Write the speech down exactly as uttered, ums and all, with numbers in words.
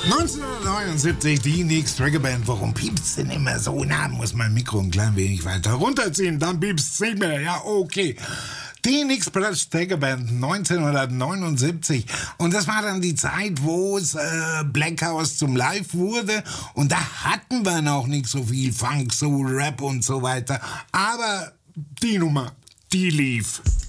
neunzehnhundertneunundsiebzig, die Nix Tracker Band. Warum piepst's denn immer so? Na, muss mein Mikro ein klein wenig weiter runterziehen, dann piepst's nicht mehr. Ja, okay. Die Nix Tracker Band neunzehnhundertneunundsiebzig. Und das war dann die Zeit, wo es äh, Black House zum Live wurde. Und da hatten wir noch nicht so viel Funk, Soul, Rap und so weiter. Aber die Nummer, die lief.